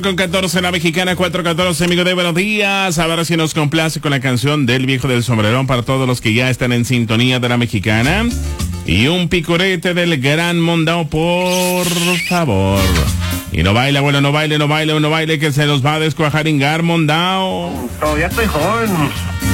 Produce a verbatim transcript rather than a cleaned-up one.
Con catorce, la mexicana cuatro catorce, amigo de buenos días. A ver si nos complace con la canción del viejo del sombrerón para todos los que ya están en sintonía de la mexicana. Y un picorete del gran Mondao, por favor. Y no baile, abuelo, no baile, no baile, no baile, que se nos va a descuajar Ingar Mondao. Todavía estoy joven.